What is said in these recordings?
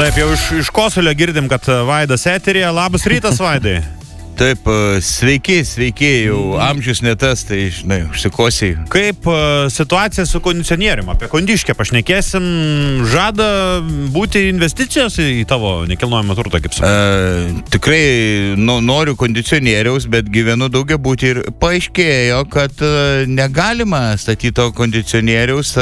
Taip, jau iš Kosulio girdim, kad Vaidas eterija. Labas rytas, Vaidai. Taip, sveiki, jau amžius ne tas, tai, žinai, užsikosiai. Kaip situacija su kondicionierium? Apie kondiškę pašnekėsim. Žada būti investicijos į tavo nekilnojamą turtą, kaip sakai? Tikrai noriu kondicionieriaus, bet gyvenu daugiabutį ir paaiškėjo, kad negalima statyti to kondicionieriaus.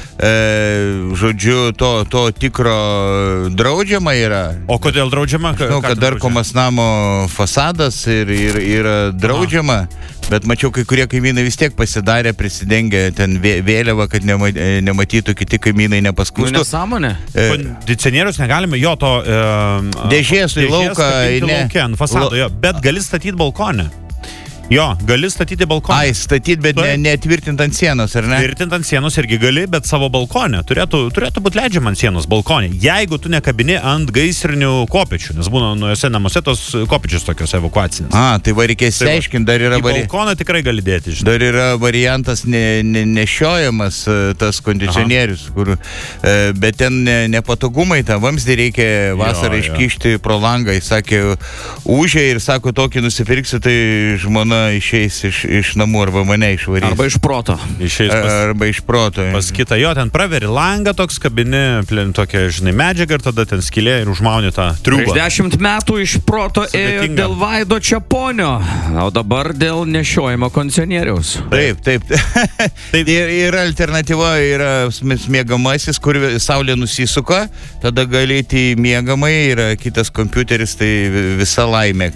Žodžiu, to tikro draudžiama yra. O kodėl draudžiama? Žinau, kad darkomas namo fasadas ir yra draudžiama, bet mačiau, kai kurie kaimynai vis tiek pasidarė, prisidengė ten vėliavą, kad nematytų kiti kaimynai nepaskūstų. Nu, nesąmonė. Kondicionierius negalime jo to dėžės į lauką, ant fasado, bet gali statyti balkonę. Jo, gali statyti balkoną. Ai, statyti, bet netvirtint ant sienos, ar ne? Tvirtint ant sienos irgi gali, bet savo balkonę. Turėtų būti leidžiama ant sienos balkonė. Jeigu tu nekabini ant gaisrinių kopečių, nes būna nuose namuose tos kopečius tokios evakuacinės. Tai va reikės aiškinti, dar yra balkoną tikrai gali dėti. Žinai. Dar yra variantas nešiojamas tas kondicionierius, kur, bet ten nepatogumai, tą vamzdį reikia vasarą iškišti pro langą. Jis sakė, užė ir sako, tokį nusipirksi, tai žmona išeis iš namų arba mane išvarys. Arba iš proto. Arba iš proto. Pas kitą jo, ten praveri langą toks, kabini tokią, žinai, medžiagą ir tada ten skylė ir užmauni tą triubą. Prieš 10 metų iš proto ėjo dėl Vaido Čeponio, o dabar dėl nešiojimo kondicionieriaus. Taip. Ir alternatyva yra miegamasis, kur saulė nusisuka, tada galėti miegamai, yra kitas kompiuteris, tai visa laimė.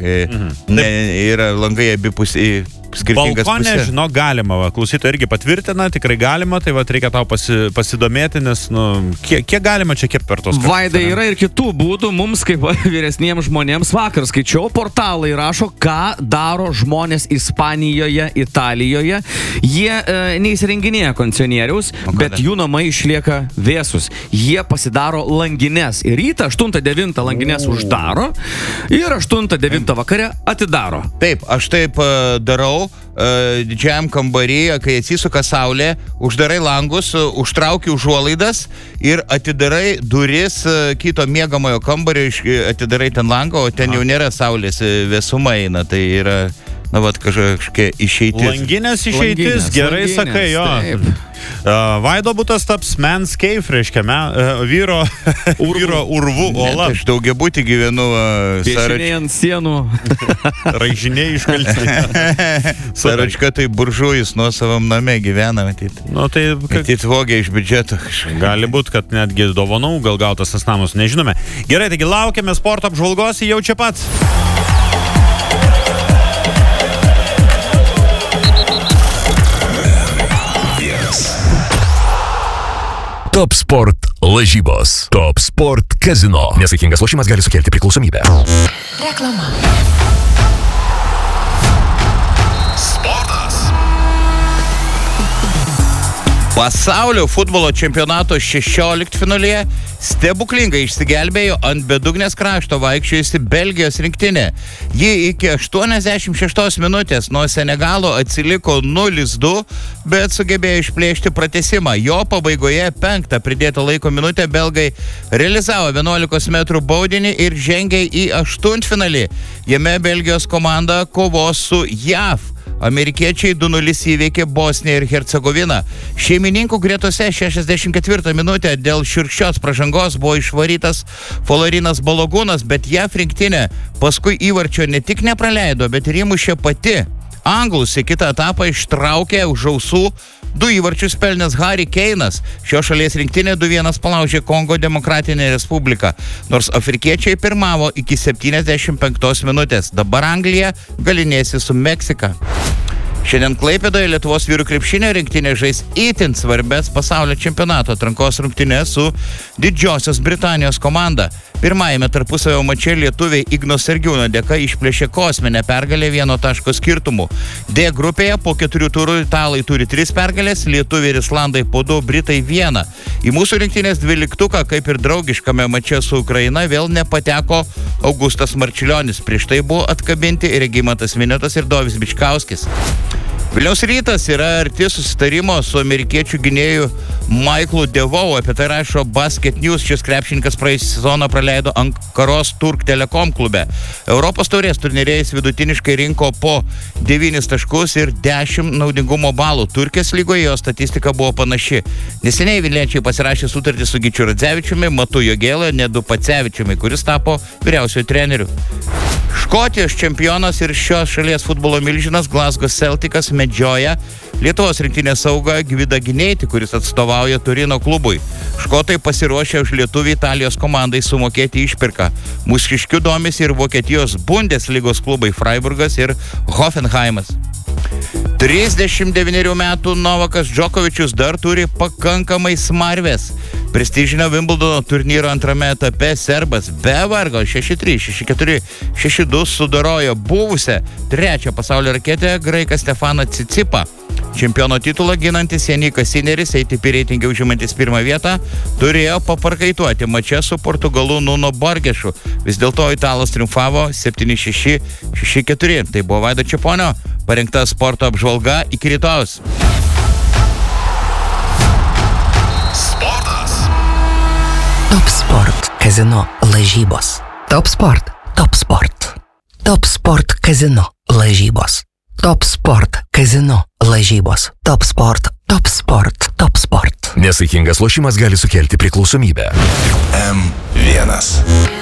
Yra langai abipus į skirtingas balkonė, pusės. Žinok, galima. Klausytojai irgi patvirtina, tikrai galima, tai va reikia tau pasidomėti, nes, kiek galima čia kiek per tos. Vaidai, yra ir kitų būdų mums, kaip vyresniems žmonėms. Vakar skaičiau, portalai rašo, ką daro žmonės Ispanijoje, Italijoje. Jie neįsirenginėja kondicionieriaus, bet jų namai išlieka vėsus. Jie pasidaro langines. Ir rytą 8-9 langines uždaro ir 8-9 vakare atidaro. Taip, aš taip darau. Didžiajam kambarį, kai atsisuka saulė, uždarai langus, užtrauki užuolaidas ir atidarai duris kito miegamojo kambario, atidarai ten langą, o ten jau nėra saulės, vėsuma eina, tai yra, kažkokia išeitis. Langinės išeitis, gerai sakai, jo. Taip. Vaido butas taps man's cave, reiškia, vyro urvų ola. Aš daugiabutį gyvenu piešiniai ant sienų. Raižiniai iškalti. Saračka tai buržujus nuo savam name gyvena, matyt. Matyt vogia iš biudžeto. Gali būt, kad netgi dovanų gal gautas tas namus, nežinome. Gerai, taigi laukiame sporto apžvalgos, jau čia pat. Top Sport lažybos. Top Sport Casino. Nesaikingas lošimas gali sukelti priklausomybę. Reklama. Sportas. Pasaulio futbolo čempionato 16 finalėje stebuklingai išsigelbėjo ant bedugnės krašto vaikščiojusi Belgijos rinktinė. Ji iki 86 minutės nuo Senegalo atsiliko 0-2, bet sugebėjo išplėšti pratęsimą. Jo pabaigoje 5 pridėto laiko minutę belgai realizavo 11 metrų baudinį ir žengė į aštuntfinalį. Jame Belgijos komanda kovos su JAV. Amerikiečiai 2-0 įveikė Bosniją ir Hercegoviną. Šeimininkų gretose 64 minutę dėl šiurkščios pražangos buvo išvarytas Folarinas Balogūnas, bet JAV rinktinė paskui įvarčio ne tik nepraleido, bet ir įmušė pati. Anglus į kitą etapą ištraukė už ausų 2 įvarčius pelnęs Harry Kane'as. Šios šalies rinktinė 2-1 palaužė Kongo Demokratinę Respubliką, nors afrikiečiai pirmavo iki 75 minutės. Dabar Anglija galynėsi su Meksika. Šiandien Klaipėdoje Lietuvos vyrų krepšinio rinktinė žais itin svarbės pasaulio čempionato atrankos rungtynes su Didžiosios Britanijos komanda. Pirmajame tarpusavio mače lietuviai Igno Sergiūno dėka išplėšė kosminę pergalę 1 taško skirtumu. D grupėje po 4 turų italai turi 3 pergalės, lietuviai ir islandai po 2, britai 1. Į mūsų rinktinės 12, kaip ir draugiškame mače su Ukraina, vėl nepateko Augustas Marčiulionis. Prieš tai buvo atkabinti Regimantas Miniotas ir Dovis Bičkauskis. Vilniaus Rytas yra arti susitarimo su amerikiečių gynėjų Michaelu Devoe. Apie tai rašo Basket News. Šis krepšininkas praėjusį sezoną praleido Ankaros Turk Telekom klube. Europos taurės turnyrėjais vidutiniškai rinko po 9 taškus ir 10 naudingumo balų. Turkijos lygoje jo statistika buvo panaši. Neseniai vilniečiai pasirašė sutartį su Gyčiu Radzevičiumi, Matu Jogėla, Nedu Pacevičiumi, kuris tapo vyriausiojo treneriu. Škotijos čempionas ir šios šalies futbolo milžinas Glasgow Celticas medžioja Lietuvos rinktinės saugą Gvidą Gineitį, kuris atstovauja Turino klubui. Škotai pasiruošė už lietuvį Italijos komandai sumokėti išpirką. Mūsiškių domisi ir Vokietijos Bundeslygos klubai Freiburgas ir Hoffenheimas. 39 metų Novakas Džokovičius dar turi pakankamai smarvės. Prestižinio Wimbledono turnyro antrame etape serbas be vargo 6-3, 6-4, 6-2 sudorojo buvusią trečią pasaulio raketę graiką Stefaną Cicipą. Čempiono titulą ginantis Janikas Sineris, ATP reitinge užimantis pirmą vietą, turėjo paparkaituoti mače su Portugalu Nuno Borgešu. Vis dėlto italas triumfavo 7-6, 6-4. Tai buvo Vaido Čeponio parengta sporto apžvalga. Iki rytojaus. Top Sport Kazino lažybos. Top Sport. Top Sport. Top Sport Kazino lažybos. Top Sport Kazino lažybos. Top Sport. Top Sport. Top Sport. Nesaikingas lošimas gali sukelti priklausomybę. M1.